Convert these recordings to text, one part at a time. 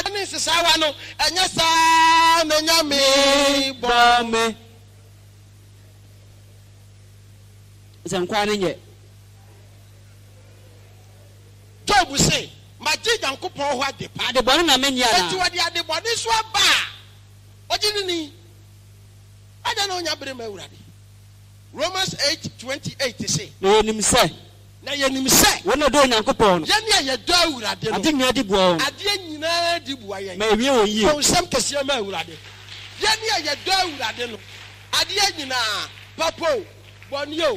ne sesawa no enya sa na nyame bome Zankwa ne Job say maji Nyankopon ho ade pa de bone na menya na enti wode ade bone so aba oji ni ada na onya bere ma awurade Romans 8:28 say no nim say na yenim say wona do Nyankopon no ye ne ye do awurade no ade nya di buo ade nyina di buo ye ma ewie on yi o sam kese ma awurade ye ne ye do awurade no ade nyina papo bonyo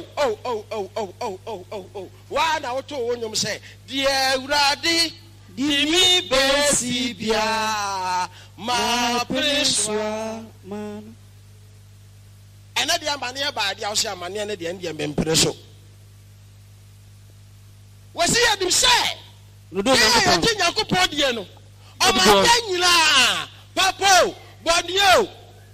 wa na woto wonyom say die awurade di mi besi bia ma preswa man ena dia mane e ba dia wo se amane ne dia ndie mbempere so wasi ya dim say no do Nyankopon die no o ma nyina papo bonyo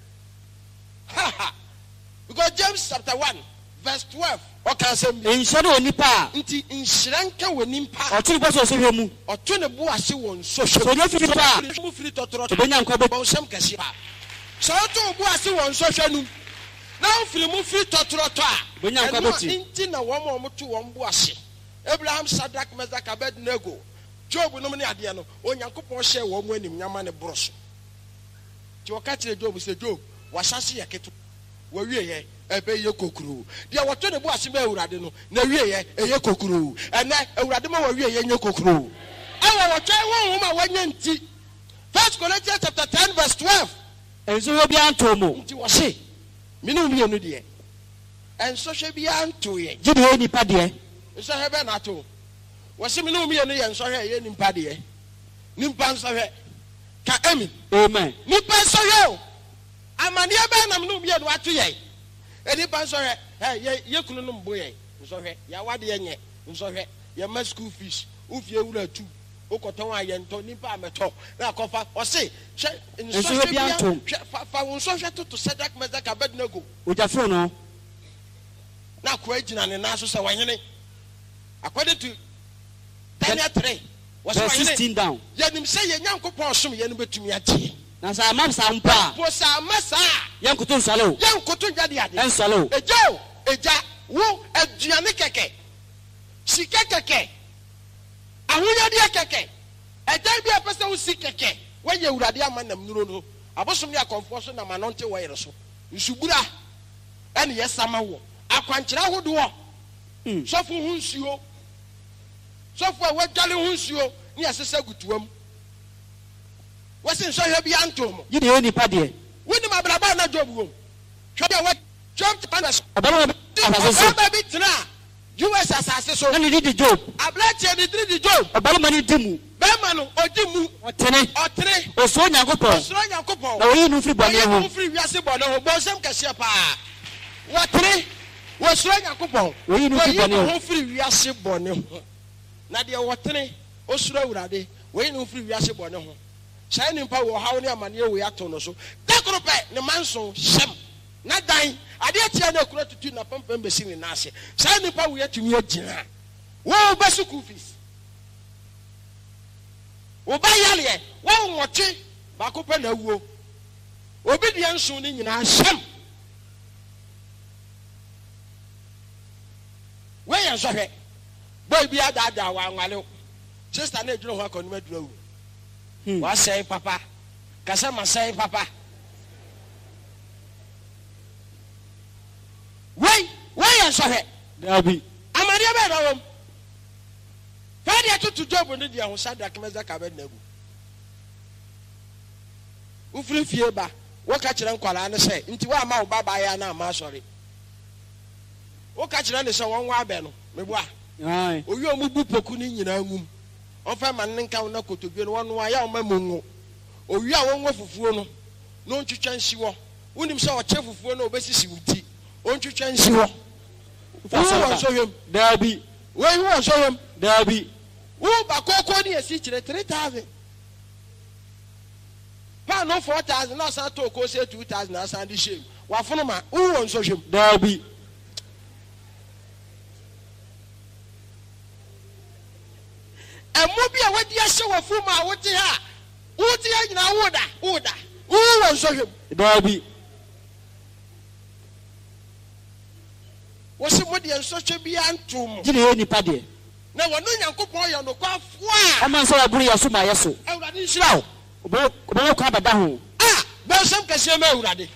because James chapter 1 verse 12 o kan say enshare onipa nti nshranka wonimpa o tun bo so hwe mu o to ne bo ase won so hwe so no fiti pa mu firi totoro to benya nkwa bo sam kase pa so to bo ase won so hwe nu na o firi mu firi totoro to a benya nkwa boti nti na wo mo to won bo ase Abraham, Shadrach, Meshach, Abednego, Job no mani ade no o Nyankopon hye wo mo anim nyama ne broso ti o ka kire Job se Job wa hyase ye keto wa wie ye ebe ye kokuru de woto ne bo ase ba awurade no na wie ye eye kokuru ene awurade ma wa wie ye nye kokuru awo woto wo ma wanya nti 1 Corinthians chapter 10 verse 12 enso ho bia ntomo nti wo se minu mi enu de enso hwe bia nto ye gidi onipa de enso he be na to wo se minu mi enu ye enso hwe ye nimpa de nimpa enso hwe ka amen nimpa enso hwe amane be na minu mi enu ato ye enipa enso hwe ye kunu no mbo ye enso hwe ya wade ye nye enso hwe ye ma school fees ufie wura tu okoton ayento nipa ameto na akofa o se hwe enso hwe bia fa won so hwe to Shadrach, Meshach, Abednego ojafo no na kwa gina ne na so se wanyene according to Daniel 3 was 16 down ye nim se ye Nyankopon som ye no betumi atie na sa mam sa mpa po sa masa yankoto nsalo yankoto dwade ade ensalo eja wo aduane keke sika keke ahonyade keke eja bi apesa wo sika keke waye urade amanam nuro no abosom ne akonfo so na manonte wo yere so nsubura ene yesama wo akwankyira hodo sofu hu nsuo sofu awadwale hu nsuo ni asesa gutuam wasi nso hwe bia ntomo gidi onipa de woni mabraba na Job wo hwe wa Job panas abalo abazo baby tena US asase so na ni di Job ablache ni di Job abalo mani dimu be manu odimu otene oso Nyankopon na oyi nu firi bone ho nu firi wiase bone ho bo sem kase pa watene wosoro Nyankopon oyi nu firi bone ho firi wiase bone ho na de wotene osoro awurade oyi nu firi wiase bone ho sai nimpa wo hawo ne amane wo yato no so dakrope ne manso hyem na dan ade atia na kura tutu na pampam besi ne nase sai nimpa wo yatumi agina wo besu ku fees wo ba yale wo nwoche ba ko pe na wuo obi de nso ne nyina hyem we yan so hwe boy bi adada wa nwale sister na eduro ho akonuma duro wa say papa kasa ma say papa we yan so hwe dabi amade be na wom fadi to Job ne dia ho Shadrach, Meshach, Abednego ufiri fie ba wo ka kire nkwala ne say nti wa ma wo baba ya na ma sori wo ka kire ne say won wa abe no mebua oyi omu bu poku ni nyina ngum onfa man nka na kotodwe no wonu aya o mamungu owi a wonwa fufuo no no ntwetwa nsiwo unim se o che fufuo no obesisi wuti o ntwetwa nsiwo fa so hwem dabi we wo so hwem dabi wo bakoko ni esi kire 3000 pa no 4000 na san to ko se 2000 na san di shem wa fono ma wo so hwem dabi Emobi a wadi ahye wafu ma wote ha Would you know Woda? Who was him? Baby. Was somebody and such a beyond tomb? Did you any paddy? No one knew Uncle Boy on the cough. I'm not so agree as my yasso. I didn't slow. About come down. Ah, but some can say no, Raddy.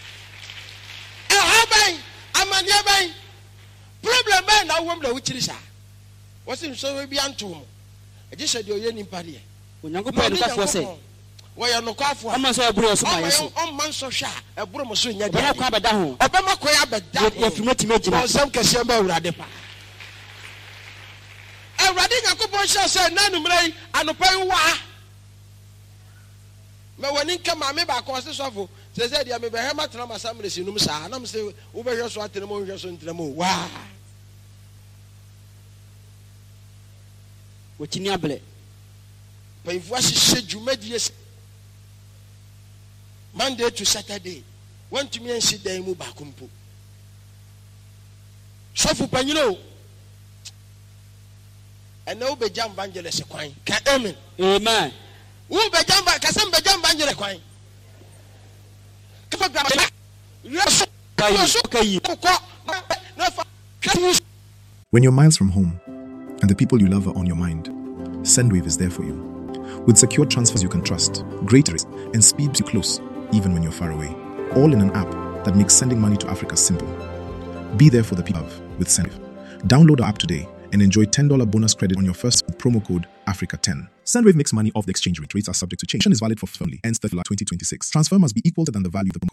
I'm a nearby. Problem man, I wonder which is. Was him so beyond tomb? I just said you're in party. When you go to the say, why are no cough? I'm not so agree as my yasso. On man so shy, a broom of swing. I come down. Obama Quay, but if you met me, some can say no, Radepa. A Rading a couple said, None Ray, and a pay wa. But when he come, I may back across the sofa. Says that I may be hammered from my assembly in Numsa, and I'm still over your swat in the moon, just into the moon. Wow. What in your belly? But if what she said, you made yes. Monday to Saturday, went to me and sit there and move back. So for Panino. And no be jam bangeles equine. Amen. Amen. Who be jam by Casam be jam bangele equine. When you're miles from home and the people you love are on your mind, Sendwave is there for you. With secure transfers you can trust, great rates, and speeds you close, even when you're far away. All in an app that makes sending money to Africa simple. Be there for the people with Sendwave. Download our app today and enjoy $10 bonus credit on your first promo code Africa10. Sendwave makes money off the exchange rate. Rates are subject to change. Is valid for only ends 30 July 2026. Transfer must be equal to the value of the promo